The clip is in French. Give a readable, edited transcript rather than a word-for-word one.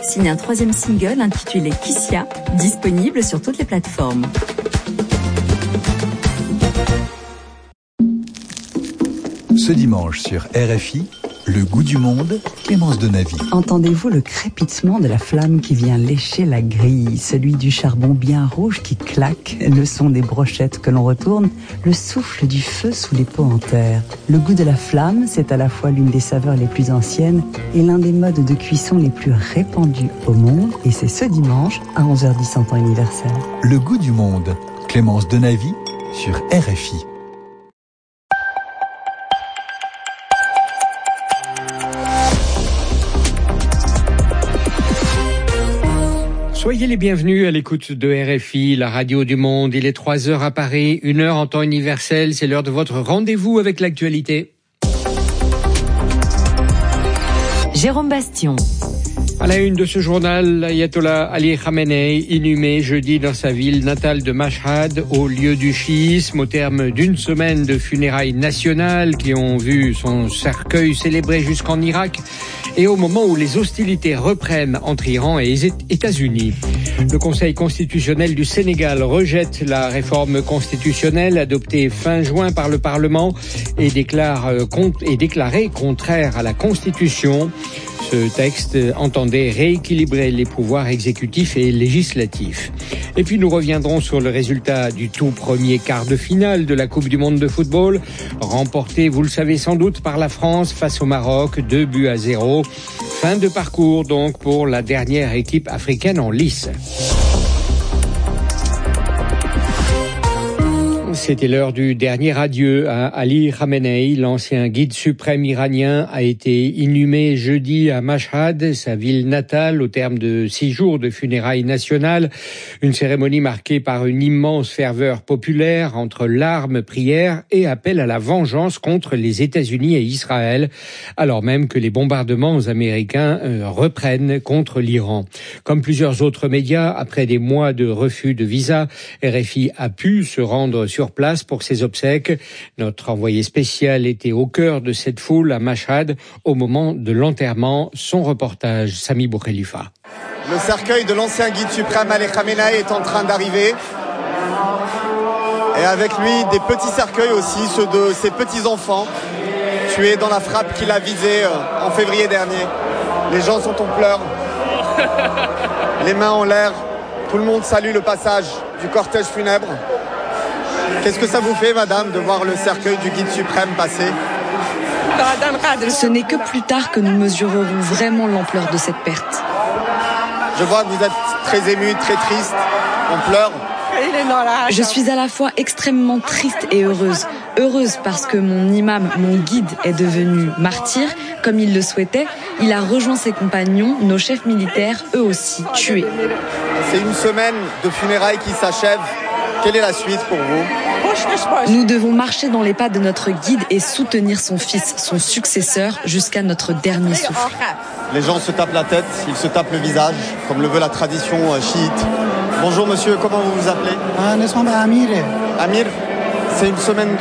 signe un 3e single intitulé Kissia, disponible sur toutes les plateformes. Ce dimanche sur RFI, Le goût du monde, Clémence Donavy. Entendez-vous le crépitement de la flamme qui vient lécher la grille, celui du charbon bien rouge qui claque, le son des brochettes que l'on retourne, le souffle du feu sous les pots en terre. Le goût de la flamme, c'est à la fois l'une des saveurs les plus anciennes et l'un des modes de cuisson les plus répandus au monde, et c'est ce dimanche à 11h10 en temps universel. Le goût du monde, Clémence Donavy sur RFI. Soyez les bienvenus à l'écoute de RFI, la radio du monde. Il est 3h à Paris, 1h en temps universel. C'est l'heure de votre rendez-vous avec l'actualité. Jérôme Bastion. À la une de ce journal, l'ayatollah Ali Khamenei, inhumé jeudi dans sa ville natale de Mashhad, au lieu du chiisme, au terme d'une semaine de funérailles nationales qui ont vu son cercueil célébré jusqu'en Irak, et au moment où les hostilités reprennent entre Iran et les États-Unis. Le Conseil constitutionnel du Sénégal rejette la réforme constitutionnelle adoptée fin juin par le Parlement et déclarée contraire à la Constitution. Ce texte entendait rééquilibrer les pouvoirs exécutifs et législatifs. Et puis nous reviendrons sur le résultat du tout premier quart de finale de la Coupe du monde de football, remporté, vous le savez sans doute, par la France face au Maroc, 2-0. Fin de parcours donc pour la dernière équipe africaine en lice. C'était l'heure du dernier adieu à Ali Khamenei. L'ancien guide suprême iranien a été inhumé jeudi à Mashhad, sa ville natale, au terme de 6 jours de funérailles nationales. Une cérémonie marquée par une immense ferveur populaire entre larmes, prières et appel à la vengeance contre les États-Unis et Israël, alors même que les bombardements américains reprennent contre l'Iran. Comme plusieurs autres médias, après des mois de refus de visa, RFI a pu se rendre sur place pour ses obsèques. Notre envoyé spécial était au cœur de cette foule à Mashhad au moment de l'enterrement. Son reportage, Sami Boukhelifa. Le cercueil de l'ancien guide suprême Ali Khamenei est en train d'arriver. Et avec lui, des petits cercueils aussi, ceux de ses petits-enfants, tués dans la frappe qu'il a visée en février dernier. Les gens sont en pleurs, les mains en l'air. Tout le monde salue le passage du cortège funèbre. Qu'est-ce que ça vous fait, madame, de voir le cercueil du guide suprême passer ? Ce n'est que plus tard que nous mesurerons vraiment l'ampleur de cette perte. Je vois que vous êtes très émue, très triste, on pleure. Je suis à la fois extrêmement triste et heureuse. Heureuse parce que mon imam, mon guide, est devenu martyr, comme il le souhaitait. Il a rejoint ses compagnons, nos chefs militaires, eux aussi, tués. C'est une semaine de funérailles qui s'achève. Quelle est la suite pour vous ? Nous devons marcher dans les pas de notre guide et soutenir son fils, son successeur, jusqu'à notre dernier souffle. Les gens se tapent la tête, ils se tapent le visage, comme le veut la tradition chiite. Bonjour monsieur, comment vous vous appelez ? Amir. Amir, c'est une semaine